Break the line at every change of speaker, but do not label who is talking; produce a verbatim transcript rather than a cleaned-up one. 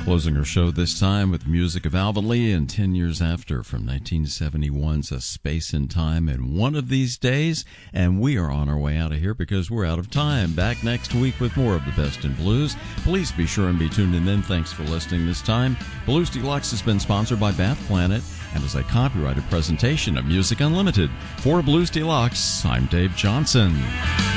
Closing our show this time with music of Alvin Lee and ten years After from nineteen seventy-one's A Space in Time and One of These Days. And we are on our way out of here because we're out of time. Back next week with more of the best in blues. Please be sure and be tuned in then. Thanks for listening this time. Blues Deluxe has been sponsored by Bath Planet and is a copyrighted presentation of Music Unlimited. For Blues Deluxe, I'm Dave Johnson.